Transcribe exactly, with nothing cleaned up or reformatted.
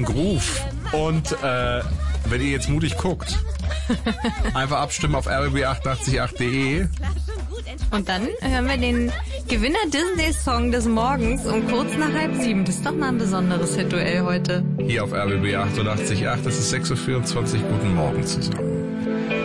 Groove. Und äh, wenn ihr jetzt mutig guckt, einfach abstimmen auf r b b achtundachtzig punkt acht punkt de. Und dann hören wir den Gewinner Disney-Song des Morgens um kurz nach halb sieben. Das ist doch mal ein besonderes Rituell heute. Hier auf r b b achtundachtzig punkt acht, das ist sechs Uhr vierundzwanzig. Guten Morgen zusammen.